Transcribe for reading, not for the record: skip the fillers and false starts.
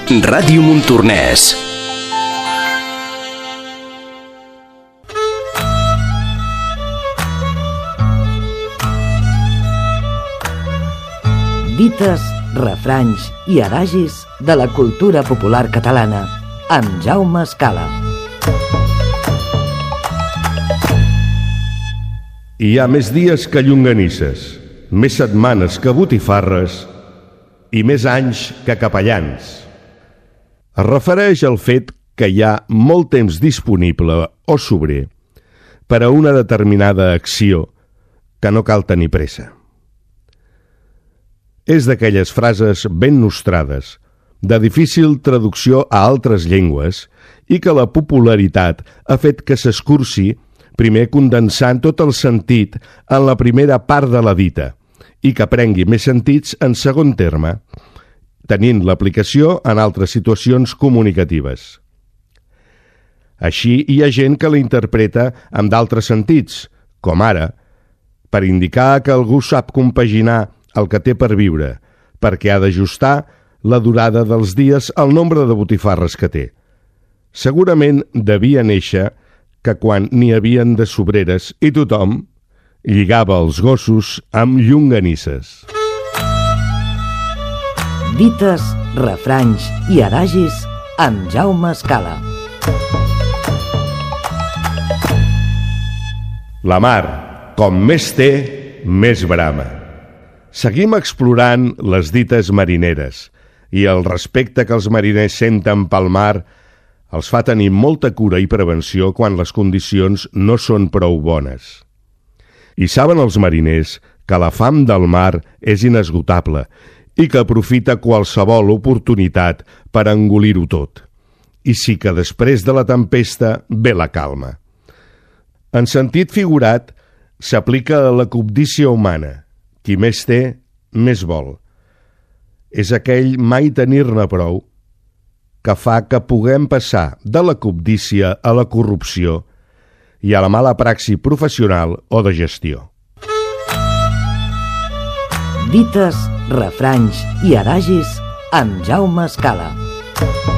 Ràdio Montornès. Dites, refranys i adagis de la cultura popular catalana, amb Jaume Escala. Hi ha més dies que llonganisses, més setmanes que botifarres i més anys que capellans. Es refereix al fet que hi ha molt temps disponible o sobrer per a una determinada acció que no cal tenir pressa. És d'aquelles frases ben nostrades, de difícil traducció a altres llengües i que la popularitat ha fet que s'escurci, primer condensant tot el sentit en la primera part de la dita i que prengui més sentits en segon terme, tenint l'aplicació en altres situacions comunicatives. Així hi ha gent que la interpreta amb d'altres sentits, com ara, per indicar que algú sap compaginar el que té per viure, perquè ha d'ajustar la durada dels dies al nombre de botifarres que té. Segurament devia néixer que quan n'hi havien de sobreres i tothom lligava els gossos amb llonganisses. Dites, refranys i adagis amb Jaume Escala. La mar, com més té, més brama. Seguim explorant les dites marineres i el respecte que els mariners senten pel mar els fa tenir molta cura i prevenció quan les condicions no són prou bones. I saben els mariners que la fam del mar és inesgotable i que aprofita qualsevol oportunitat per engolir-ho tot. I sí que després de la tempesta ve la calma. En sentit figurat, s'aplica a la cobdícia humana. Qui més té, més vol. És aquell mai tenir-ne prou que fa que puguem passar de la cobdícia a la corrupció i a la mala praxi professional o de gestió. Dites, refranys i adagis amb Jaume Escala.